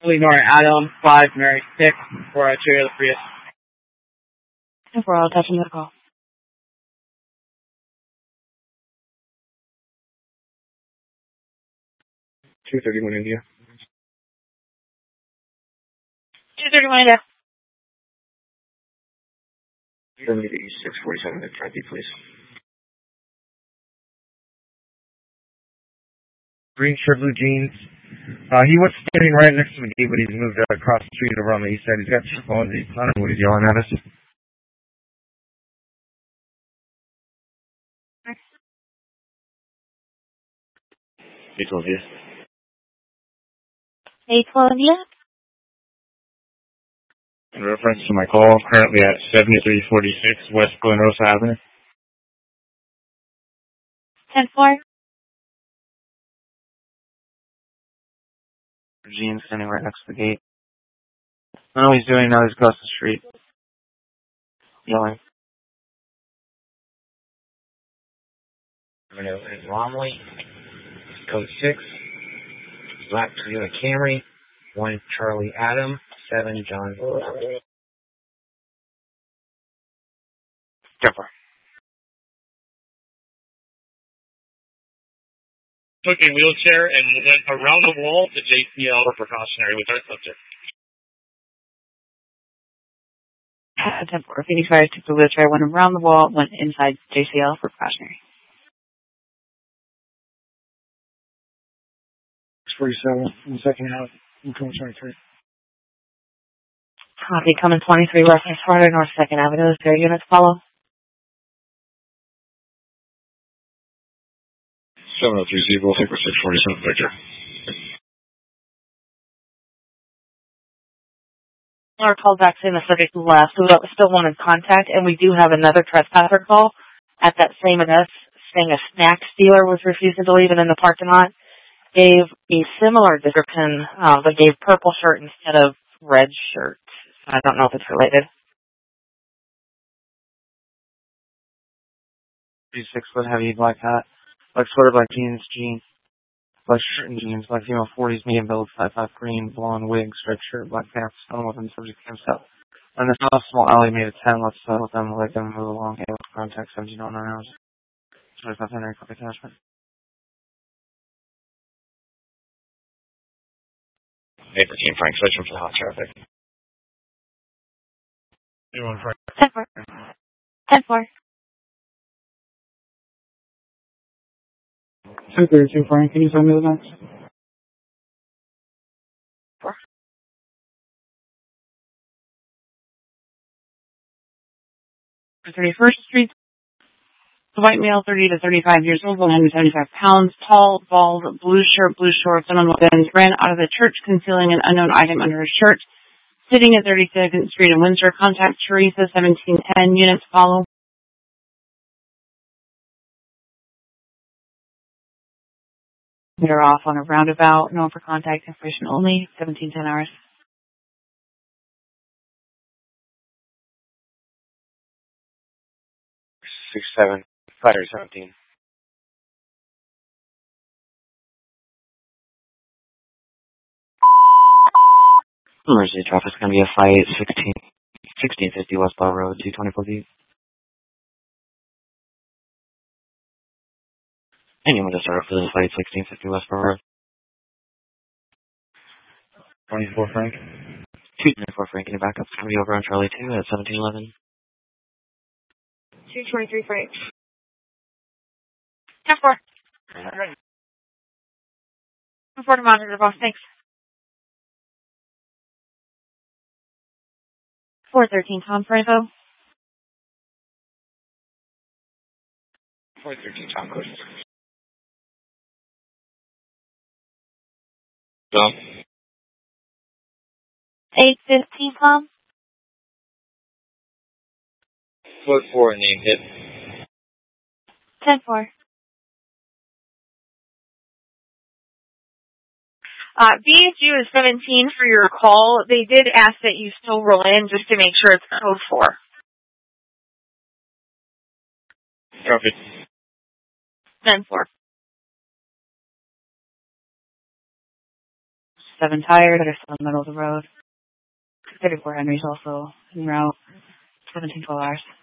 Illinois Adam, 5 Mary 6, for Trailer Prius. And we're all touching the call. 231 India. 231 India. 7647 at Friday, please. Green shirt, blue jeans. He was standing right next to the gate, but he's moved across the street over on the east side. He's got two phones. I don't know what he's yelling at us. He told you. 812 India. In reference to my call, currently at 7346 West Glen Rosa Avenue. 10-4. Gene standing right next to the gate. I don't know what he's doing now. He's across the street. Yelling. Avenue in Romley. Code 6. Black Toyota Camry. 1 Charlie Adam. 7 John. Jumper. Took a wheelchair and went around the wall to JCL for precautionary with our subject. 10-4. Phoenix Fire took the wheelchair, went around the wall, went inside JCL for precautionary. 647 in the second half. In 2023. Copy. Coming 23 reference 400 North 2nd Avenue. Is there units follow? 703 We'll take with 647 Victor. Our call back saying the subject left, so we still wanted contact, and we do have another trespasser call at that same address saying a snack dealer was refusing to leave it in the parking lot. Gave a similar description, but gave purple shirt instead of red shirt. I don't know if it's related. 6-foot heavy, black hat, black sweater, black jeans, black shirt and jeans, black female 40s, medium build, 5'5", green, blonde wig, striped shirt, black pants, stone weapon, subject himself. And this small alley made it 10. Let's let them move along. Contact 1709 hours. 25 Henry, copy attachment. Neighbor Team Frank, switching for the hot traffic. Anyone Frank? 10-4. 10-4. 232 Frank, can you send me the next? 4. 31st Street. The white male, 30 to 35 years old, 175 pounds, tall, bald, blue shirt, blue shorts, and on weapons, ran out of the church concealing an unknown item under his shirt. Sitting at 32nd Street in Windsor. Contact Teresa, 1710. Units follow. We are off on a roundabout. Known for contact information only. 1710 hours. 6-7, Fighter 17. Emergency traffic's going to be a fight 1650 Westball Road, 224 feet. Anyone to start up for this fight, 1650 Westball Road. 24 Frank. 224 Frank, any backup's going to be over on Charlie 2 at 1711. 223 Frank. 10-4. 10-4 to monitor, boss. Thanks. 413 Tom Franco. 413 Tom Coast. Tom. 815 Tom. Foot 4 name hit. 10-4. BSU is 17 for your call. They did ask that you still roll in just to make sure it's code 4. Copy. 10-4. 7 tires that are still in the middle of the road. 34 Henry's also en route, 17 12 hours.